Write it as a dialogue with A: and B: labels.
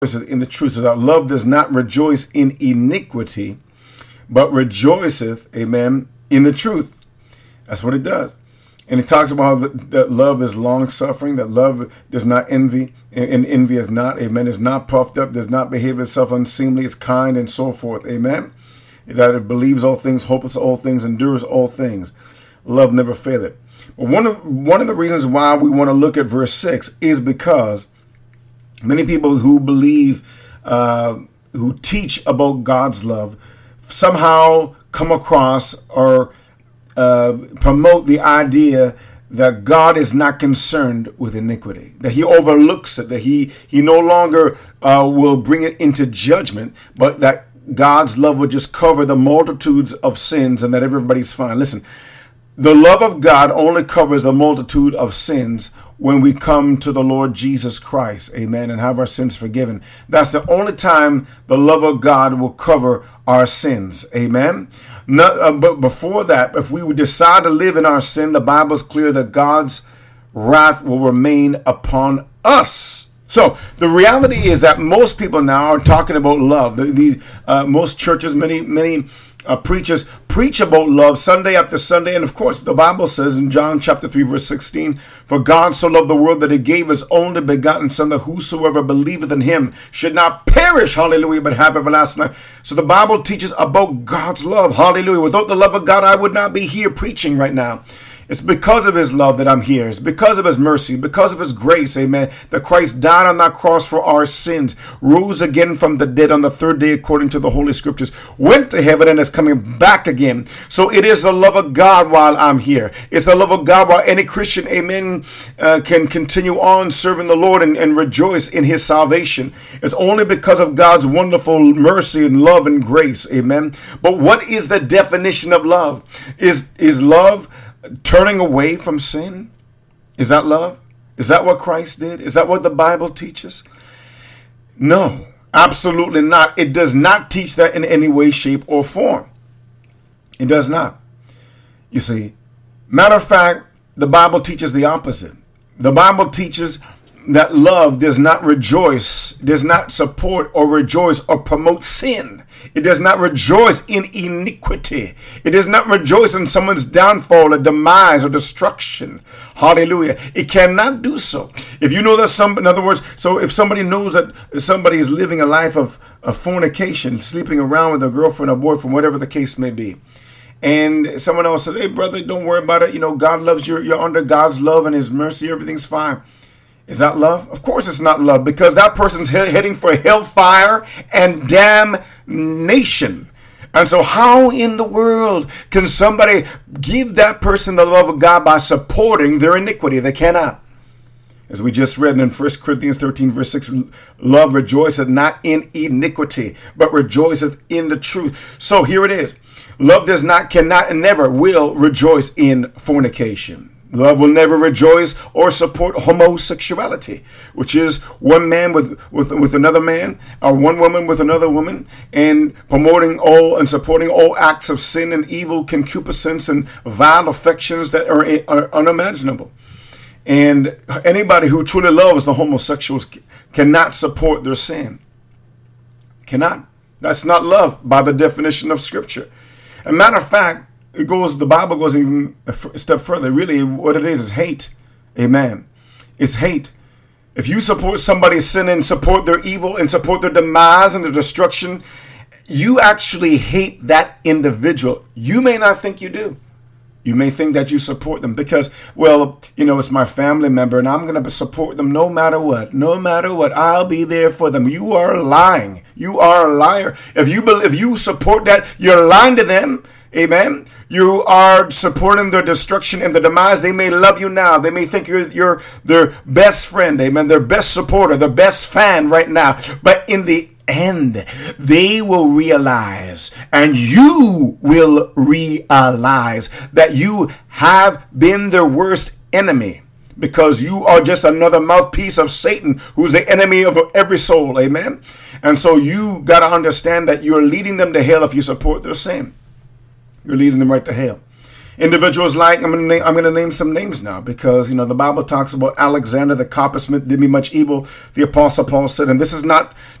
A: in the truth. So that love does not rejoice in iniquity, but rejoiceth, amen, in the truth. That's what it does. And it talks about how that love is long-suffering, that love does not envy, and envieth not, amen, is not puffed up, does not behave itself unseemly, is kind, and so forth, amen. That it believes all things, hopes all things, endures all things. Love never faileth. But one of the reasons why we want to look at verse 6 is because many people who believe, who teach about God's love, somehow come across or promote the idea that God is not concerned with iniquity, that he overlooks it, that he no longer will bring it into judgment, but that God's love will just cover the multitudes of sins and that everybody's fine. Listen, the love of God only covers the multitude of sins when we come to the Lord Jesus Christ, amen, and have our sins forgiven. That's the only time the love of God will cover our sins, amen. But before that, if we would decide to live in our sin, the Bible is clear that God's wrath will remain upon us. So the reality is that most people now are talking about love. Most churches, many preachers preach about love Sunday after Sunday. And of course, the Bible says in John chapter 3, verse 16, for God so loved the world that he gave his only begotten Son, that whosoever believeth in him should not perish, hallelujah, but have everlasting life. So the Bible teaches about God's love, hallelujah. Without the love of God, I would not be here preaching right now. It's because of his love that I'm here. It's because of his mercy, because of his grace, amen, that Christ died on that cross for our sins, rose again from the dead on the third day according to the Holy Scriptures, went to heaven and is coming back again. So it is the love of God while I'm here. It's the love of God while any Christian, amen, can continue on serving the Lord and rejoice in his salvation. It's only because of God's wonderful mercy and love and grace, amen. But what is the definition of love? Is love turning away from sin? Is that love? Is that what Christ did? Is that what the Bible teaches? No, absolutely not. It does not teach that in any way, shape, or form. It does not. You see, matter of fact, the Bible teaches the opposite. The Bible teaches that love does not rejoice, does not support or rejoice or promote sin. It does not rejoice in iniquity. It does not rejoice in someone's downfall or demise or destruction. Hallelujah. It cannot do so. If you know that in other words, so if somebody knows that somebody is living a life of fornication, sleeping around with a girlfriend or boyfriend, whatever the case may be, and someone else says, hey, brother, don't worry about it. You know, God loves you. You're under God's love and his mercy. Everything's fine. Is that love? Of course it's not love, because that person's heading for hellfire and damnation. And so how in the world can somebody give that person the love of God by supporting their iniquity? They cannot. As we just read in 1 Corinthians 13, verse 6, love rejoiceth not in iniquity, but rejoiceth in the truth. So here it is. Love does not, cannot, and never will rejoice in fornication. Love will never rejoice or support homosexuality, which is one man with another man, or one woman with another woman, and promoting all and supporting all acts of sin and evil, concupiscence and vile affections that are unimaginable. And anybody who truly loves the homosexuals cannot support their sin. Cannot. That's not love by the definition of Scripture. As a matter of fact, the Bible goes even a step further. Really, what it is hate. Amen. It's hate. If you support somebody's sin and support their evil and support their demise and their destruction, you actually hate that individual. You may not think you do. You may think that you support them because, well, you know, it's my family member and I'm going to support them no matter what. No matter what, I'll be there for them. You are lying. You are a liar. If you support that, you're lying to them. Amen. You are supporting their destruction and their demise. They may love you now. They may think you're their best friend. Amen. Their best supporter, their best fan right now. But in the end, they will realize, and you will realize, that you have been their worst enemy, because you are just another mouthpiece of Satan, who's the enemy of every soul. Amen. And so you got to understand that you're leading them to hell if you support their sin. You're leading them right to hell. Individuals like, I'm going to name some names now, because, the Bible talks about Alexander the coppersmith did me much evil. The Apostle Paul said, and this is not